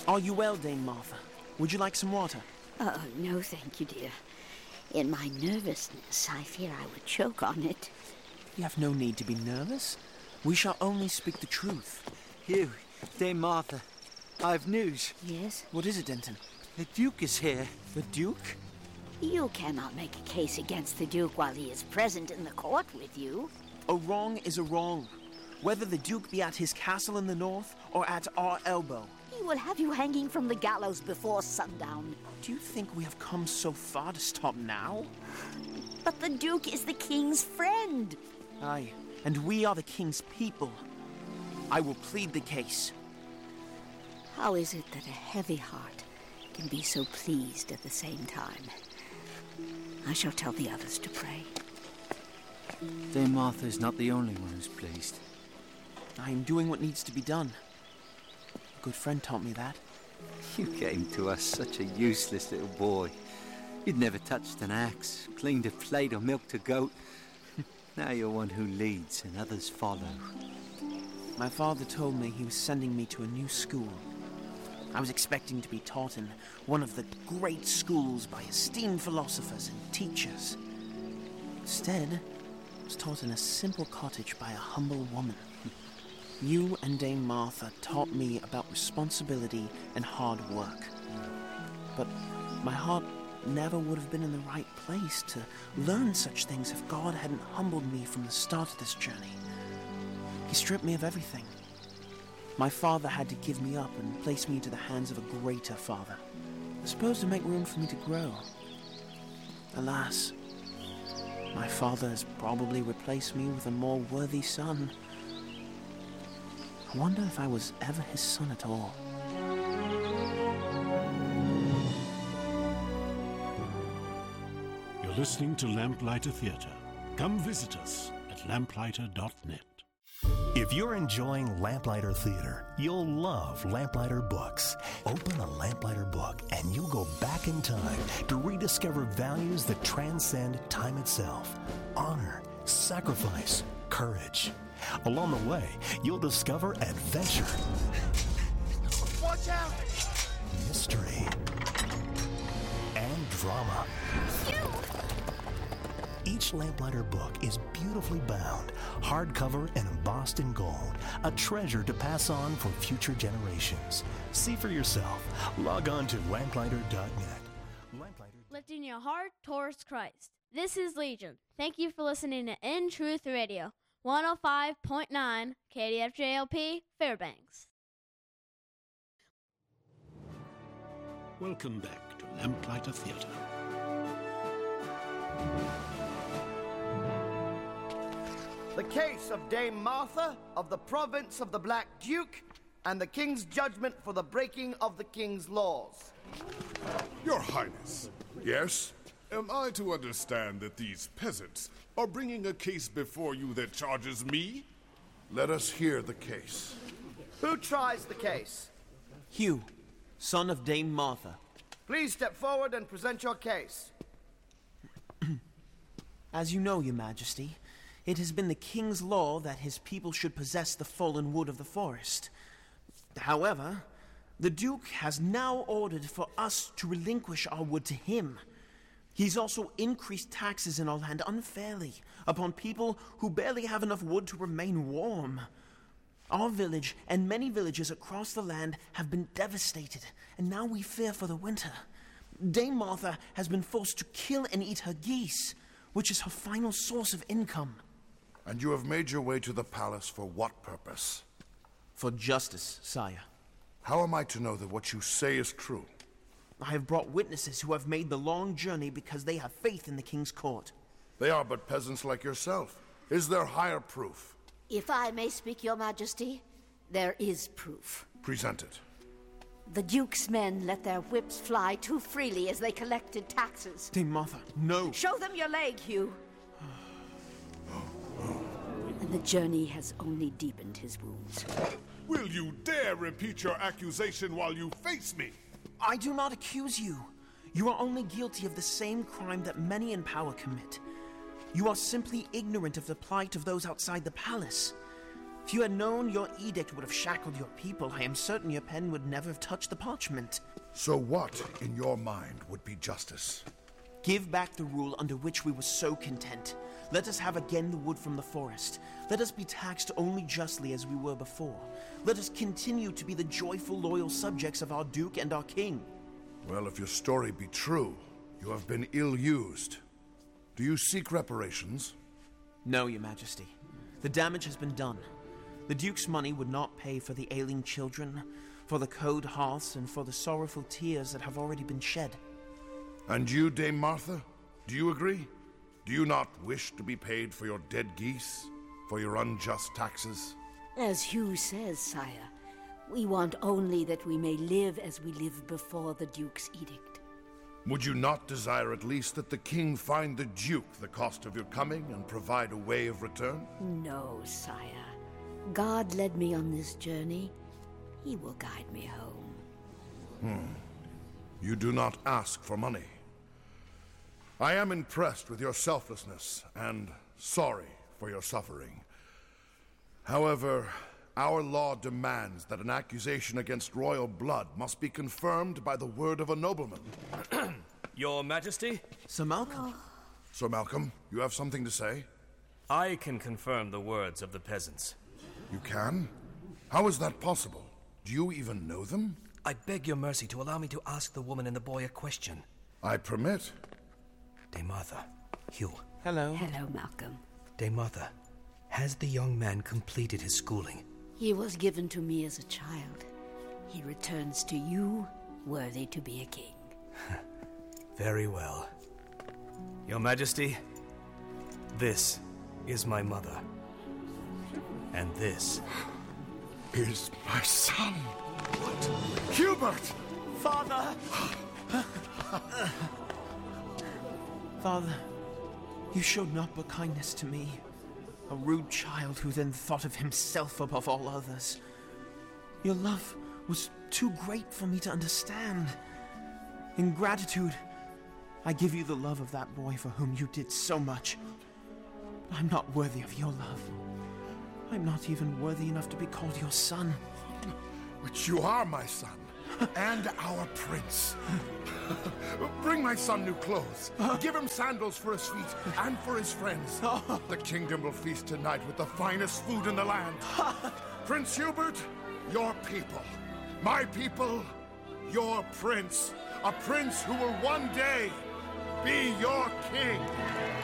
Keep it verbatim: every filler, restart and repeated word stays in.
Are you well, Dame Martha? Would you like some water? Oh, no, thank you, dear. In my nervousness, I fear I would choke on it. You have no need to be nervous. We shall only speak the truth. Hugh, Dame Martha, I've news. Yes? What is it, Denton? The Duke is here. The Duke? You cannot make a case against the Duke while he is present in the court with you. A wrong is a wrong, whether the Duke be at his castle in the north or at our elbow. He will have you hanging from the gallows before sundown. Do you think we have come so far to stop now? But the Duke is the king's friend. Aye, and we are the king's people. I will plead the case. How is it that a heavy heart can be so pleased at the same time? I shall tell the others to pray. Dame Martha is not the only one who's pleased. I am doing what needs to be done. A good friend taught me that. You came to us such a useless little boy. You'd never touched an axe, cleaned a plate or milked a goat. Now you're one who leads and others follow. My father told me he was sending me to a new school. I was expecting to be taught in one of the great schools by esteemed philosophers and teachers. Instead, I was taught in a simple cottage by a humble woman. You and Dame Martha taught me about responsibility and hard work. But my heart never would have been in the right place to learn such things if God hadn't humbled me from the start of this journey. He stripped me of everything. My father had to give me up and place me into the hands of a greater father, supposed to make room for me to grow. Alas, my father has probably replaced me with a more worthy son. I wonder if I was ever his son at all. You're listening to Lamplighter Theatre. Come visit us at lamplighter dot net. If you're enjoying Lamplighter Theatre, you'll love Lamplighter Books. Open a Lamplighter book and you'll go back in time to rediscover values that transcend time itself. Honor, sacrifice, courage. Along the way, you'll discover adventure. Watch out! Mystery. And drama. Each Lamplighter book is beautifully bound, hardcover and embossed in gold, a treasure to pass on for future generations. See for yourself. Log on to lamplighter dot net. Lamplighter. Lifting your heart towards Christ. This is Legion. Thank you for listening to In Truth Radio, one oh five point nine K D F J L P, Fairbanks. Welcome back to Lamplighter Theatre. The case of Dame Martha of the province of the Black Duke and the king's judgment for the breaking of the king's laws. Your Highness. Yes? Am I to understand that these peasants are bringing a case before you that charges me? Let us hear the case. Who tries the case? Hugh, son of Dame Martha. Please step forward and present your case. As you know, Your Majesty, it has been the king's law that his people should possess the fallen wood of the forest. However, the Duke has now ordered for us to relinquish our wood to him. He's also increased taxes in our land unfairly upon people who barely have enough wood to remain warm. Our village and many villages across the land have been devastated, and now we fear for the winter. Dame Martha has been forced to kill and eat her geese, which is her final source of income. And you have made your way to the palace for what purpose? For justice, sire. How am I to know that what you say is true? I have brought witnesses who have made the long journey because they have faith in the king's court. They are but peasants like yourself. Is there higher proof? If I may speak, Your Majesty, there is proof. Present it. The Duke's men let their whips fly too freely as they collected taxes. Dame Martha, no! Show them your leg, Hugh! And the journey has only deepened his wounds. Will you dare repeat your accusation while you face me? I do not accuse you. You are only guilty of the same crime that many in power commit. You are simply ignorant of the plight of those outside the palace. If you had known your edict would have shackled your people, I am certain your pen would never have touched the parchment. So what, in your mind, would be justice? Give back the rule under which we were so content. Let us have again the wood from the forest. Let us be taxed only justly as we were before. Let us continue to be the joyful, loyal subjects of our Duke and our King. Well, if your story be true, you have been ill-used. Do you seek reparations? No, Your Majesty. The damage has been done. The Duke's money would not pay for the ailing children, for the cold hearths, and for the sorrowful tears that have already been shed. And you, Dame Martha? Do you agree? Do you not wish to be paid for your dead geese? For your unjust taxes? As Hugh says, sire, we want only that we may live as we lived before the Duke's edict. Would you not desire at least that the king find the Duke the cost of your coming and provide a way of return? No, sire. God led me on this journey. He will guide me home. Hmm. You do not ask for money. I am impressed with your selflessness and sorry for your suffering. However, our law demands that an accusation against royal blood must be confirmed by the word of a nobleman. Your Majesty? Sir Malcolm. Sir Malcolm, you have something to say? I can confirm the words of the peasants. You can? How is that possible? Do you even know them? I beg your mercy to allow me to ask the woman and the boy a question. I permit. Dame Martha, Hugh. Hello. Hello, Malcolm. Dame Martha, has the young man completed his schooling? He was given to me as a child. He returns to you, worthy to be a king. Very well. Your Majesty, this is my mother. And this is my son. What? Hubert! Father! Father, you showed not but kindness to me. A rude child who then thought of himself above all others. Your love was too great for me to understand. In gratitude, I give you the love of that boy for whom you did so much. But I'm not worthy of your love. I'm not even worthy enough to be called your son. But you are my son, and our prince. Bring my son new clothes. Give him sandals for his feet and for his friends. The kingdom will feast tonight with the finest food in the land. Prince Hubert, your people. My people, your prince. A prince who will one day be your king.